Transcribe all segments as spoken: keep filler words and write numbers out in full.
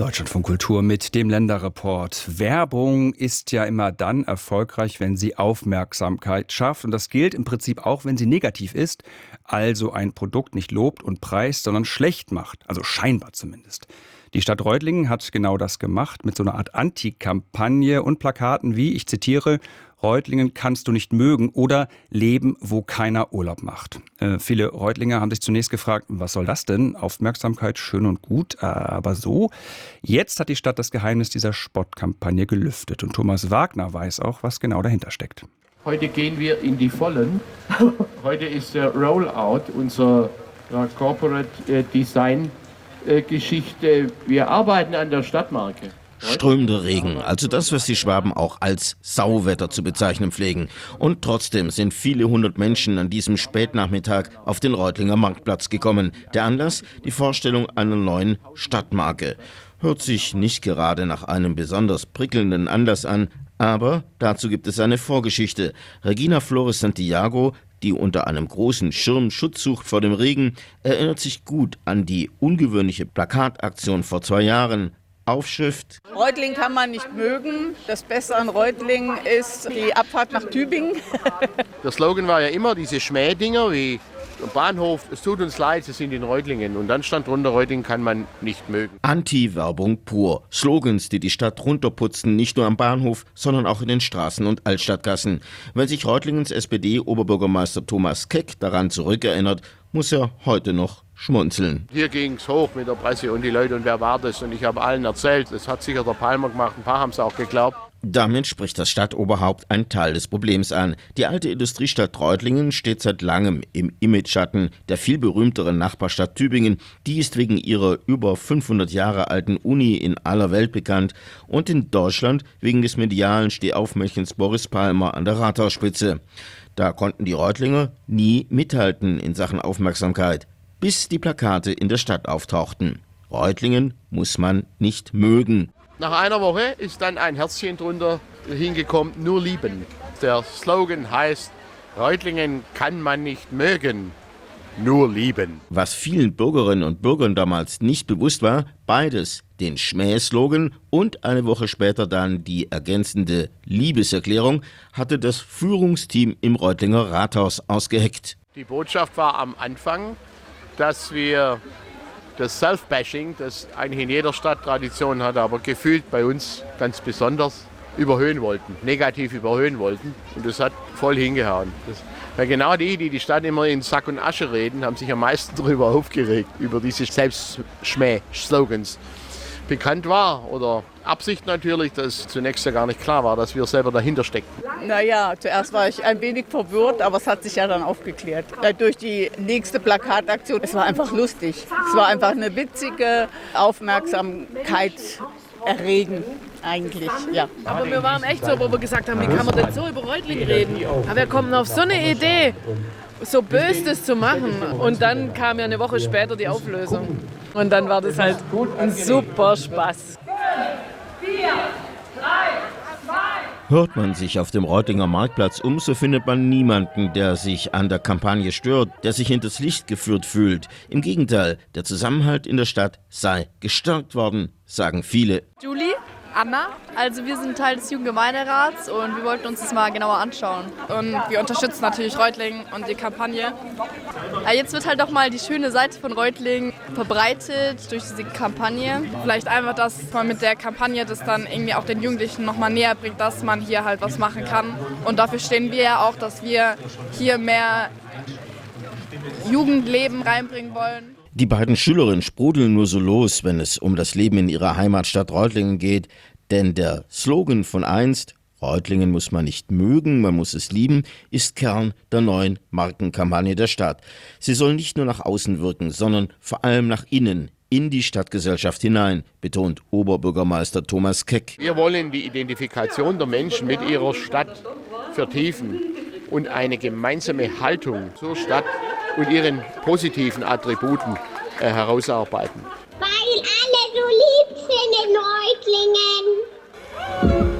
Deutschlandfunk Kultur mit dem Länderreport. Werbung ist ja immer dann erfolgreich, wenn sie Aufmerksamkeit schafft. Und das gilt im Prinzip auch, wenn sie negativ ist, also ein Produkt nicht lobt und preist, sondern schlecht macht, also scheinbar zumindest. Die Stadt Reutlingen hat genau das gemacht mit so einer Art Anti-Kampagne und Plakaten wie, ich zitiere, Reutlingen kannst du nicht mögen oder leben, wo keiner Urlaub macht. Äh, viele Reutlinger haben sich zunächst gefragt, was soll das denn? Aufmerksamkeit schön und gut, aber so. Jetzt hat die Stadt das Geheimnis dieser Spottkampagne gelüftet und Thomas Wagner weiß auch, was genau dahinter steckt. Heute gehen wir in die Vollen. Heute ist der Rollout unserer ja, Corporate äh, Design äh, Geschichte. Wir arbeiten an der Stadtmarke. Strömender Regen, also das, was die Schwaben auch als Sauwetter zu bezeichnen pflegen. Und trotzdem sind viele hundert Menschen an diesem Spätnachmittag auf den Reutlinger Marktplatz gekommen. Der Anlass? Die Vorstellung einer neuen Stadtmarke. Hört sich nicht gerade nach einem besonders prickelnden Anlass an, aber dazu gibt es eine Vorgeschichte. Regina Flores Santiago, die unter einem großen Schirm Schutz sucht vor dem Regen, erinnert sich gut an die ungewöhnliche Plakataktion vor zwei Jahren. Aufschrift: Reutlingen kann man nicht mögen. Das Beste an Reutlingen ist die Abfahrt nach Tübingen. Der Slogan war ja immer diese Schmähdinger wie Bahnhof, es tut uns leid, Sie sind in Reutlingen. Und dann stand drunter, Reutlingen kann man nicht mögen. Anti-Werbung pur. Slogans, die die Stadt runterputzen, nicht nur am Bahnhof, sondern auch in den Straßen und Altstadtgassen. Wenn sich Reutlingens S P D-Oberbürgermeister Thomas Keck daran zurückerinnert, muss er heute noch schmunzeln. Hier ging es hoch mit der Presse und die Leute, und wer war das? Und ich habe allen erzählt, das hat sicher der Palmer gemacht, ein paar haben es auch geglaubt. Damit spricht das Stadtoberhaupt einen Teil des Problems an. Die alte Industriestadt Reutlingen steht seit langem im Imageschatten der viel berühmteren Nachbarstadt Tübingen. Die ist wegen ihrer über fünfhundert Jahre alten Uni in aller Welt bekannt und in Deutschland wegen des medialen Stehaufmännchens Boris Palmer an der Rathausspitze. Da konnten die Reutlinger nie mithalten in Sachen Aufmerksamkeit, bis die Plakate in der Stadt auftauchten. Reutlingen muss man nicht mögen. Nach einer Woche ist dann ein Herzchen drunter hingekommen, nur lieben. Der Slogan heißt, Reutlingen kann man nicht mögen, nur lieben. Was vielen Bürgerinnen und Bürgern damals nicht bewusst war, beides, den Schmähslogan und eine Woche später dann die ergänzende Liebeserklärung, hatte das Führungsteam im Reutlinger Rathaus ausgeheckt. Die Botschaft war am Anfang, dass wir das Self-Bashing, das eigentlich in jeder Stadt Tradition hat, aber gefühlt bei uns ganz besonders, überhöhen wollten, negativ überhöhen wollten. Und das hat voll hingehauen. Das, weil genau die, die die Stadt immer in Sack und Asche reden, haben sich am meisten darüber aufgeregt, über diese Selbstschmäh-Slogans. Bekannt war, oder Absicht natürlich, dass zunächst ja gar nicht klar war, dass wir selber dahinter steckten. Naja, zuerst war ich ein wenig verwirrt, aber es hat sich ja dann aufgeklärt. Ja, durch die nächste Plakataktion, es war einfach lustig. Es war einfach eine witzige Aufmerksamkeit erregen, eigentlich, ja. Aber wir waren echt so, wo wir gesagt haben, wie kann man denn so über Reutlingen reden? Aber wir kommen auf so eine Idee, so böse das zu machen. Und dann kam ja eine Woche später die Auflösung. Und dann war das halt ein super Spaß. vier, drei, zwei. Hört man sich auf dem Reutlinger Marktplatz um, so findet man niemanden, der sich an der Kampagne stört, der sich hinters Licht geführt fühlt. Im Gegenteil, der Zusammenhalt in der Stadt sei gestärkt worden, sagen viele. Julie, Anna, also wir sind Teil des Jugendgemeinderats und wir wollten uns das mal genauer anschauen. Und wir unterstützen natürlich Reutlingen und die Kampagne. Ja, jetzt wird halt auch mal die schöne Seite von Reutlingen verbreitet durch diese Kampagne. Vielleicht einfach, dass man mit der Kampagne das dann irgendwie auch den Jugendlichen noch mal näher bringt, dass man hier halt was machen kann. Und dafür stehen wir ja auch, dass wir hier mehr Jugendleben reinbringen wollen. Die beiden Schülerinnen sprudeln nur so los, wenn es um das Leben in ihrer Heimatstadt Reutlingen geht. Denn der Slogan von einst, Reutlingen muss man nicht mögen, man muss es lieben, ist Kern der neuen Markenkampagne der Stadt. Sie soll nicht nur nach außen wirken, sondern vor allem nach innen, in die Stadtgesellschaft hinein, betont Oberbürgermeister Thomas Keck. Wir wollen die Identifikation der Menschen mit ihrer Stadt vertiefen und eine gemeinsame Haltung zur Stadt und ihren positiven Attributen äh, herausarbeiten. Weil alle so lieb sind in Reutlingen.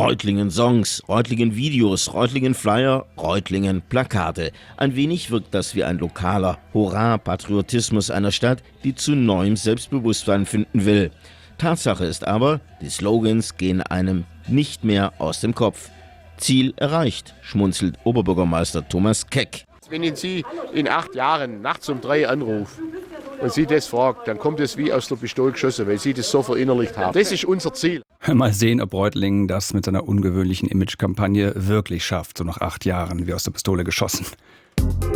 Reutlingen-Songs, Reutlingen-Videos, Reutlingen-Flyer, Reutlingen-Plakate. Ein wenig wirkt das wie ein lokaler Hurra-Patriotismus einer Stadt, die zu neuem Selbstbewusstsein finden will. Tatsache ist aber, die Slogans gehen einem nicht mehr aus dem Kopf. Ziel erreicht, schmunzelt Oberbürgermeister Thomas Keck. Wenn ich Sie in acht Jahren nachts um drei anrufe und Sie das fragt, dann kommt es wie aus der Pistole geschossen, weil Sie das so verinnerlicht haben. Das ist unser Ziel. Mal sehen, ob Reutlingen das mit seiner ungewöhnlichen Imagekampagne wirklich schafft, so nach acht Jahren wie aus der Pistole geschossen.